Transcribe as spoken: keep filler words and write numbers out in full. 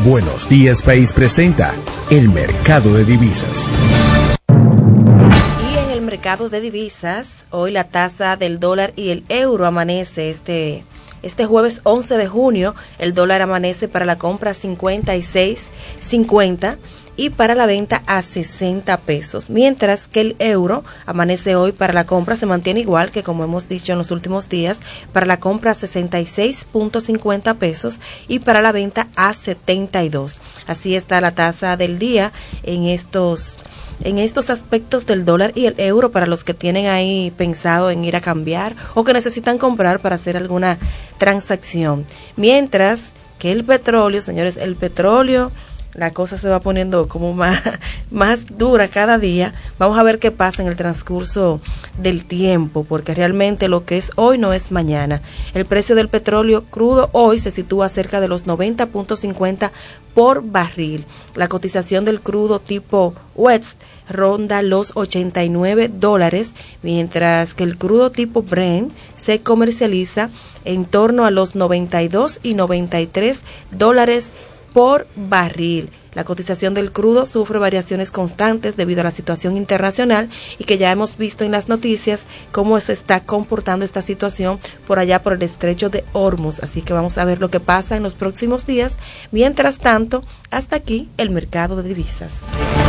Buenos Días País presenta el mercado de divisas. Y en el mercado de divisas, hoy la tasa del dólar y el euro amanece este Este jueves once de junio, el dólar amanece para la compra a cincuenta y seis cincuenta y para la venta a sesenta pesos, mientras que el euro amanece hoy para la compra, se mantiene igual que como hemos dicho en los últimos días, para la compra a sesenta y seis cincuenta pesos y para la venta a setenta y dos. Así está la tasa del día en estos en estos aspectos del dólar y el euro para los que tienen ahí pensado en ir a cambiar o que necesitan comprar para hacer alguna transacción. Mientras que el petróleo, señores, el petróleo, la cosa se va poniendo como más, más dura cada día. Vamos a ver qué pasa en el transcurso del tiempo, porque realmente lo que es hoy no es mañana. El precio del petróleo crudo hoy se sitúa cerca de los noventa punto cincuenta por barril. La cotización del crudo tipo West ronda los ochenta y nueve dólares, mientras que el crudo tipo Brent se comercializa en torno a los noventa y dos y noventa y tres dólares por barril. La cotización del crudo sufre variaciones constantes debido a la situación internacional y que ya hemos visto en las noticias cómo se está comportando esta situación por allá por el estrecho de Hormuz. Así que vamos a ver lo que pasa en los próximos días. Mientras tanto, hasta aquí el mercado de divisas.